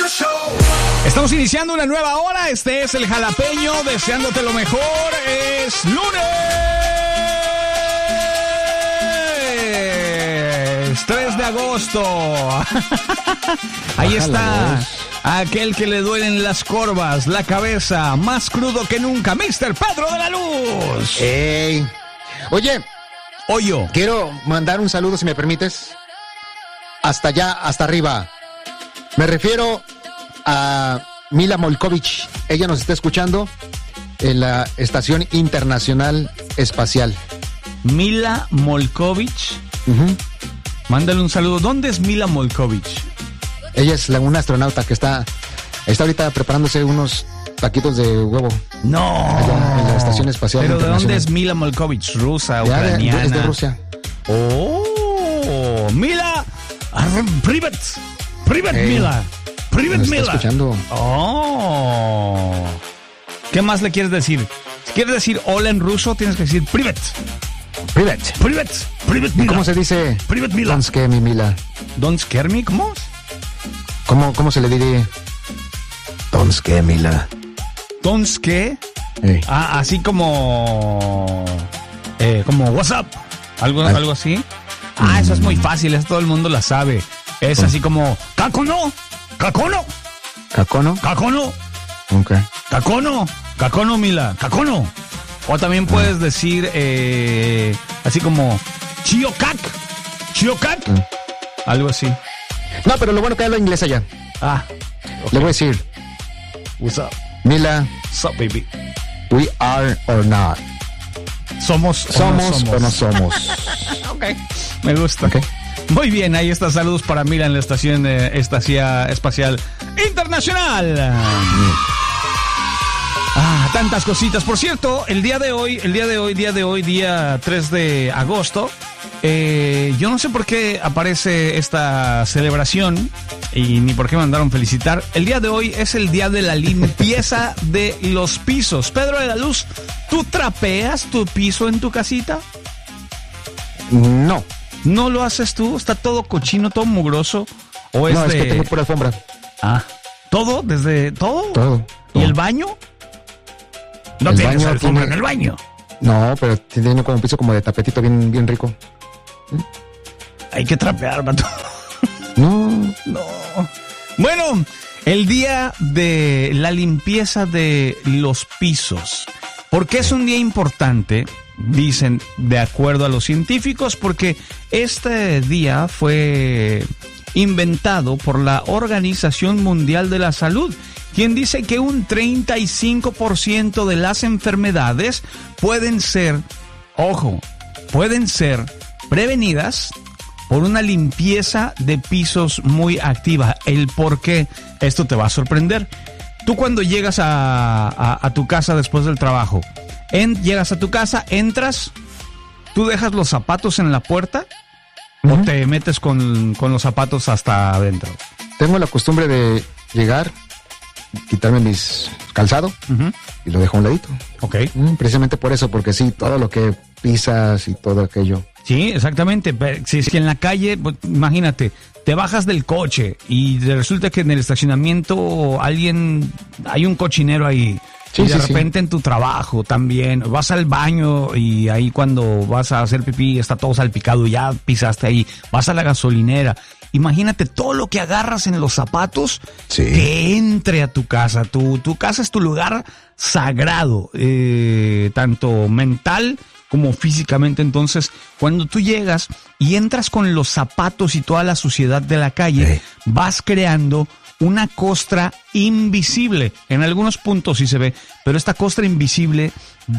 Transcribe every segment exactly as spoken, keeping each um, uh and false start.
Estamos iniciando una nueva hora. Este es el Jalapeño, deseándote lo mejor. Es lunes tres de agosto. Ahí está aquel que le duelen las corvas, la cabeza, más crudo que nunca, mister Pedro de la Luz. Ey. Oye, Oyo, quiero mandar un saludo, si me permites, hasta allá, hasta arriba. Me refiero a Mila Molkovich. Ella nos está escuchando en la Estación Internacional Espacial. Mila Molkovich. Uh-huh. Mándale un saludo. ¿Dónde es Mila Molkovich? Ella es la, una astronauta que está, está ahorita preparándose unos taquitos de huevo. No. Allá en la Estación Espacial ¿Pero de Internacional. dónde es Mila Molkovich? ¿Rusa, Ya, de- ucraniana? Es de Rusia. Oh, Mila Privet. Privet Ey, Mila. Privet nos está Mila. escuchando. Oh. ¿Qué más le quieres decir? Si quieres decir hola en ruso, tienes que decir Privet. Privet. Privet. Privet ¿Y Mila. cómo se dice? Privet Mila. Don't scare me, Mila. Don't scare me, ¿cómo? ¿Cómo, cómo se le diría? Don't scare me, Mila. Don't scare. Ey. Ah, así como... Eh, como WhatsApp. Algo, Ay. algo así. Ah, eso es muy fácil, eso todo el mundo la sabe. Es ¿Cómo? así como... ¡Cacono! ¡Cacono! ¿Cacono? ¡Cacono! Ok. ¡Cacono! ¡Cacono, Mila! ¡Cacono! O también puedes decir eh, así como... ¡Chiocac! ¡Chiocac! Mm. Algo así. No, pero lo bueno que habla inglés allá. Ah, Le voy a decir, what's up? Mila, What's up, baby? we are or not. Somos o ¿Somos no o no somos? Ok, me gusta. Ok. Muy bien, ahí está. Saludos para Mila en la Estación eh, Estacia Espacial Internacional. Ah, tantas cositas. Por cierto, el día de hoy, el día de hoy, día de hoy, día tres de agosto, eh, yo no sé por qué aparece esta celebración y ni por qué me mandaron felicitar. El día de hoy es el día de la limpieza de los pisos. Pedro de la Luz, ¿tú trapeas tu piso en tu casita? No. ¿No lo haces tú? ¿Está todo cochino, todo mugroso? ¿O es No, es de...? que tengo pura alfombra. Ah, ¿todo? ¿Desde todo? Todo. ¿Y todo. el baño? No El tienes baño alfombra tiene- en el baño. No, pero tiene como un piso como de tapetito bien, bien rico. Hay que trapear, vato. No. No. Bueno, el día de la limpieza de los pisos. ¿Por qué es un día importante? Dicen, de acuerdo a los científicos, porque este día fue inventado por la Organización Mundial de la Salud, quien dice que un treinta y cinco por ciento de las enfermedades pueden ser, ojo, pueden ser prevenidas por una limpieza de pisos muy activa. El por qué, esto te va a sorprender. Tú cuando llegas a, a, a tu casa después del trabajo, en, llegas a tu casa, entras, tú dejas los zapatos en la puerta o Ujú. te metes con, con los zapatos hasta adentro. Tengo la costumbre de llegar, quitarme mis calzado Uh-huh. y lo dejo a un ladito. Ok. Mm, Precisamente por eso, porque sí, todo lo que pisas y todo aquello. Sí, exactamente. Pero si es que en la calle, pues, imagínate, te bajas del coche y resulta que en el estacionamiento alguien, hay un cochinero ahí. Sí, y de sí, sí. repente en tu trabajo también, vas al baño y ahí cuando vas a hacer pipí está todo salpicado, ya pisaste ahí, vas a la gasolinera. Imagínate todo lo que agarras en los zapatos Sí. que entre a tu casa. Tu, tu casa es tu lugar sagrado, eh, tanto mental como físicamente. Entonces, cuando tú llegas y entras con los zapatos y toda la suciedad de la calle, Sí. vas creando una costra invisible. En algunos puntos sí se ve, pero esta costra invisible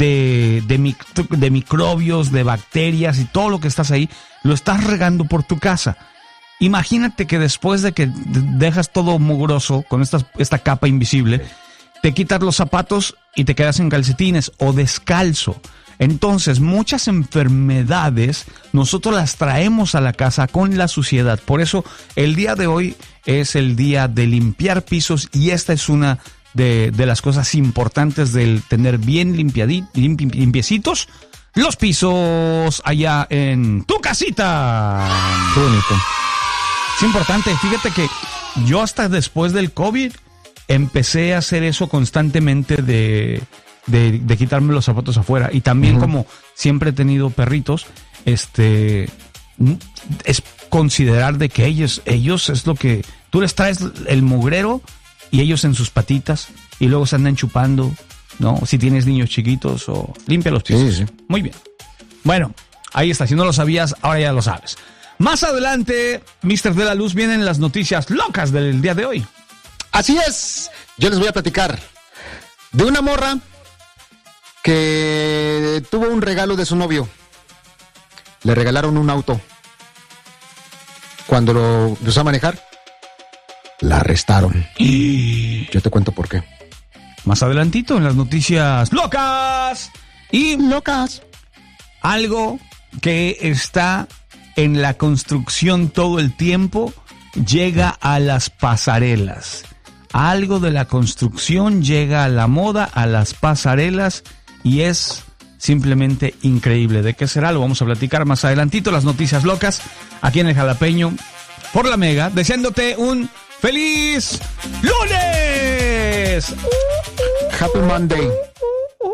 de, de, mic- de microbios, de bacterias y todo lo que estás ahí, lo estás regando por tu casa. Imagínate que después de que d- dejas todo mugroso con esta, esta capa invisible, te quitas los zapatos y te quedas en calcetines o descalzo. Entonces, muchas enfermedades nosotros las traemos a la casa con la suciedad. Por eso, el día de hoy es el día de limpiar pisos y esta es una de, de las cosas importantes del tener bien limpiadi- limpi- limpiecitos los pisos allá en tu casita. Qué bonito. Es importante, fíjate que yo hasta después del COVID empecé a hacer eso constantemente de, de, de quitarme los zapatos afuera. Y también uh-huh. como siempre he tenido perritos, este es considerar de que ellos, ellos es lo que... Tú les traes el mugrero y ellos en sus patitas y luego se andan chupando, ¿no? Si tienes niños chiquitos o limpia los pisos. Sí, sí. Muy bien. Bueno, ahí está. Si no lo sabías, ahora ya lo sabes. Más adelante, mister De la Luz, vienen las noticias locas del día de hoy. Así es. Yo les voy a platicar de una morra que tuvo un regalo de su novio. Le regalaron un auto. Cuando lo empezó a manejar, la arrestaron. Y yo te cuento por qué. Más adelantito en las noticias locas. Y locas. Algo que está en la construcción todo el tiempo llega a las pasarelas. Algo de la construcción llega a la moda, a las pasarelas, y es simplemente increíble. ¿De qué será? Lo vamos a platicar más adelantito. Las noticias locas aquí en el Jalapeño por la Mega, deseándote un feliz lunes. Happy Monday.